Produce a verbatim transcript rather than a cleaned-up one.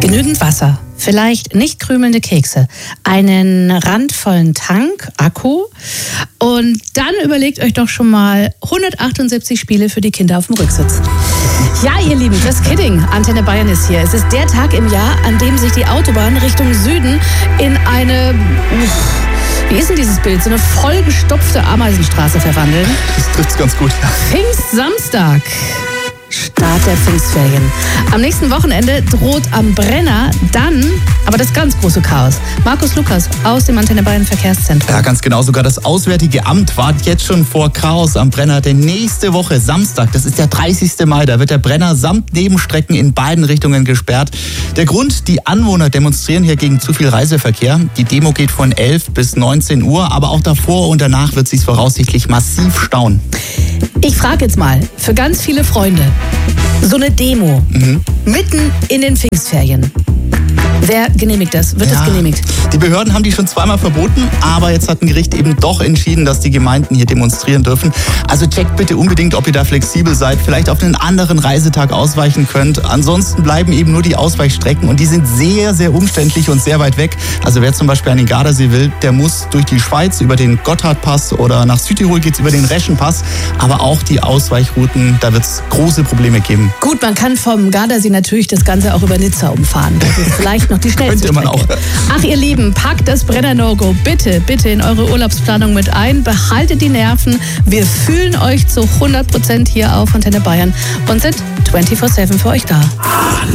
Genügend Wasser, vielleicht nicht krümelnde Kekse, einen randvollen Tank, Akku und dann überlegt euch doch schon mal hundertachtundsiebzig Spiele für die Kinder auf dem Rücksitz. Ja, ihr Lieben, just kidding. Antenne Bayern ist hier. Es ist der Tag im Jahr, an dem sich die Autobahn Richtung Süden in eine, wie ist denn dieses Bild, so eine vollgestopfte Ameisenstraße verwandeln. Das trifft's ganz gut. Pfingstsamstag. Start der Pfingstferien. Am nächsten Wochenende droht am Brenner dann aber das ganz große Chaos. Markus Lukas aus dem Antenne Bayern Verkehrszentrum. Ja, ganz genau. Sogar das Auswärtige Amt warnt jetzt schon vor Chaos am Brenner. Denn nächste Woche, Samstag, das ist der dreißigste Mai, da wird der Brenner samt Nebenstrecken in beiden Richtungen gesperrt. Der Grund, die Anwohner demonstrieren hier gegen zu viel Reiseverkehr. Die Demo geht von elf bis neunzehn Uhr, aber auch davor und danach wird sich voraussichtlich massiv stauen. Ich frage jetzt mal, für ganz viele Freunde, so eine Demo, mhm. mitten in den Pfingstferien. Wer genehmigt das? Wird ja, das genehmigt? Die Behörden haben die schon zweimal verboten, aber jetzt hat ein Gericht eben doch entschieden, dass die Gemeinden hier demonstrieren dürfen. Also checkt bitte unbedingt, ob ihr da flexibel seid, vielleicht auf einen anderen Reisetag ausweichen könnt. Ansonsten bleiben eben nur die Ausweichstrecken und die sind sehr, sehr umständlich und sehr weit weg. Also wer zum Beispiel an den Gardasee will, der muss durch die Schweiz über den Gotthardpass oder nach Südtirol geht's über den Reschenpass. Aber auch die Ausweichrouten, da wird es große Probleme geben. Gut, man kann vom Gardasee natürlich das Ganze auch über Nizza umfahren. Das ist vielleicht noch die schnellste Könnte man auch. Ach, ihr Lieben, packt das Brenner-No-Go bitte, bitte in eure Urlaubsplanung mit ein. Behaltet die Nerven. Wir fühlen euch zu hundert Prozent hier auf Antenne Bayern und sind vierundzwanzig sieben für euch da.